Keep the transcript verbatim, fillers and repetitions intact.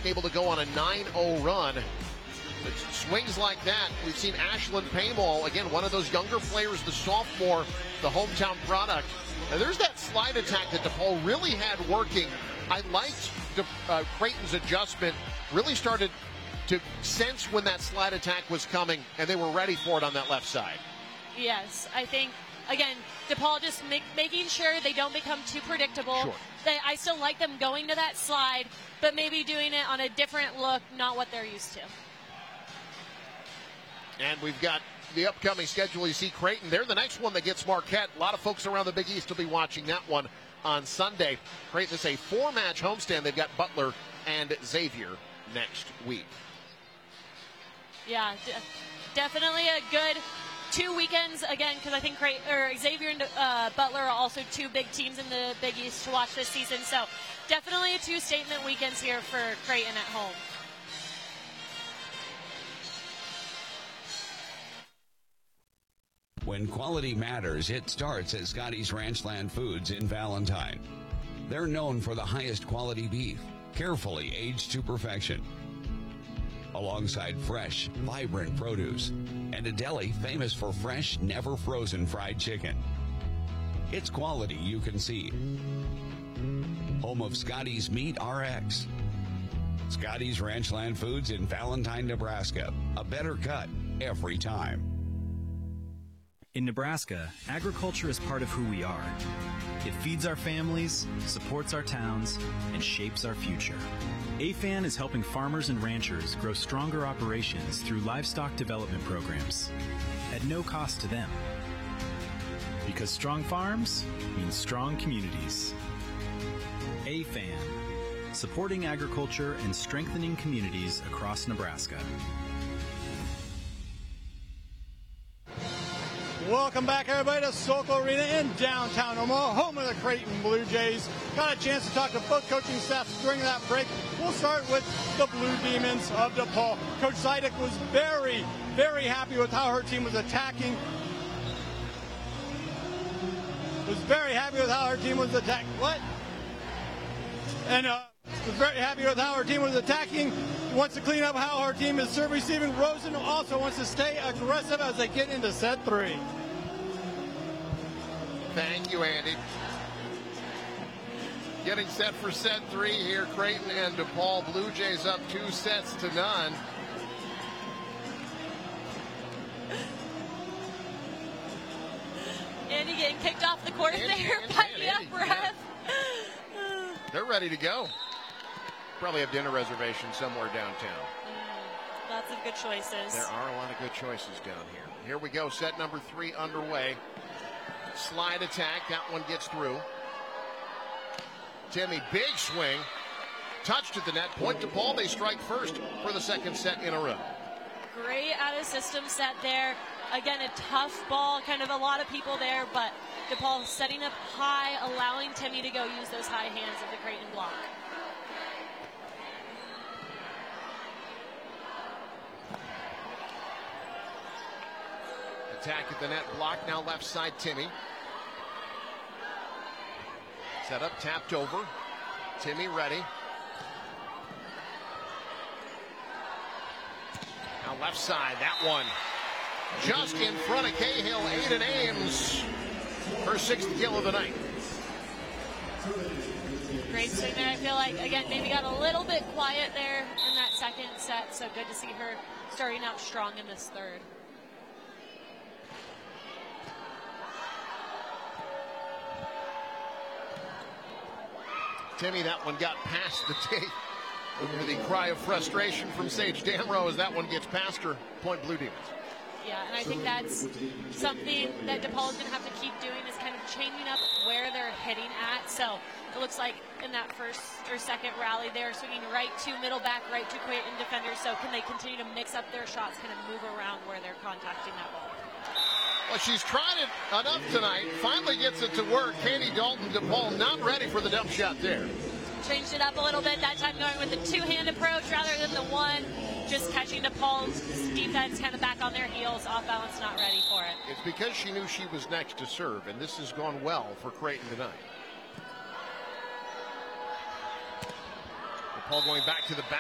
able to go on a nine oh run. But swings like that, we've seen Ashlyn Paymall, again, one of those younger players, the sophomore, the hometown product. And there's that slide attack that DePaul really had working. I liked De, uh, Creighton's adjustment, really started to sense when that slide attack was coming, and they were ready for it on that left side. Yes, I think, again, DePaul just make, making sure they don't become too predictable. Sure. That I still like them going to that slide, but maybe doing it on a different look, not what they're used to. And we've got the upcoming schedule. You see Creighton, they're the next one that gets Marquette. A lot of folks around the Big East will be watching that one on Sunday. Creighton is a four-match homestand. They've got Butler and Xavier next week. Yeah, de definitely a good two weekends, again, because I think Creighton, or Xavier and uh, Butler are also two big teams in the Big East to watch this season. So definitely a two statement weekends here for Creighton at home. When quality matters, it starts at Scotty's Ranchland Foods in Valentine. They're known for the highest quality beef, carefully aged to perfection, alongside fresh, vibrant produce, and a deli famous for fresh, never frozen fried chicken. It's quality you can see. Home of Scotty's Meat R X. Scotty's Ranchland Foods in Valentine, Nebraska. A better cut every time. In Nebraska, agriculture is part of who we are. It feeds our families, supports our towns, and shapes our future. A F A N is helping farmers and ranchers grow stronger operations through livestock development programs at no cost to them. Because strong farms means strong communities. A F A N, supporting agriculture and strengthening communities across Nebraska. Welcome back, everybody, to Sokol Arena in downtown Omaha, home of the Creighton Blue Jays. Got a chance to talk to both coaching staffs during that break. We'll start with the Blue Demons of DePaul. Coach Zidek was very, very happy with how her team was attacking. Was very happy with how her team was attacking. What? And uh, was very happy with how her team was attacking. Wants to clean up how her team is serve receiving. Rosen also wants to stay aggressive as they get into set three. Thank you, Andy. Getting set for set three here. Creighton and DePaul Blue Jays up two sets to none. Andy getting kicked off the court Andy, there Andy, by Andy, the up ref. Yeah. They're ready to go. Probably have dinner reservations somewhere downtown. Mm, lots of good choices. There are a lot of good choices down here. Here we go, set number three underway. Slide attack, that one gets through. Timmy, big swing. Touched at the net, point to Paul. They strike first for the second set in a row. Great out of system set there. Again, a tough ball, kind of a lot of people there, but DePaul setting up high, allowing Timmy to go use those high hands of the Creighton block. Attack at the net, block now left side, Timmy. Set up, tapped over. Timmy ready. Now left side, that one just in front of Cahill. Aiden Ames, her sixth kill of the night. Great swing there. I feel like, again, maybe got a little bit quiet there in that second set, so good to see her starting out strong in this third. Timmy, that one got past the tape. The cry of frustration from Sage Damrow as that one gets past her. Point Blue Demons. Yeah, and I think that's something that DePaul is going to have to keep doing, is kind of changing up where they're hitting at. So it looks like in that first or second rally, they're swinging right to middle back, right to Creighton defenders. So can they continue to mix up their shots, kind of move around where they're contacting that ball? Well, she's tried it enough tonight. Finally gets it to work. Katie Dalton, DePaul not ready for the dump shot there. Changed it up a little bit, that time going with the two-hand approach rather than the one. Just catching DePaul's defense kind of back on their heels, off balance, not ready for it. It's because she knew she was next to serve, and this has gone well for Creighton tonight. DePaul going back to the back.